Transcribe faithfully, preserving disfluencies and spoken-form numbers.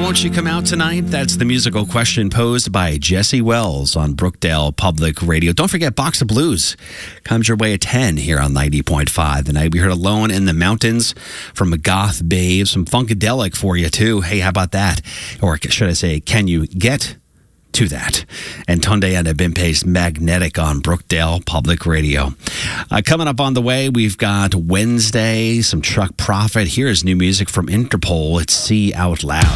Won't You Come Out Tonight? That's the musical question posed by Jesse Wells on Brookdale Public Radio. Don't forget, Box of Blues comes your way at ten here on ninety point five. The night we heard Alone in the Mountains from Goth Babe. Some Funkadelic for you, too. Hey, how about that? Or should I say, can you get to that? And Tunde and Bimpe's Magnetic on Brookdale Public Radio. Uh, coming up on the way, we've got Wednesday, some Truck Profit. Here's new music from Interpol. It's See Out Loud.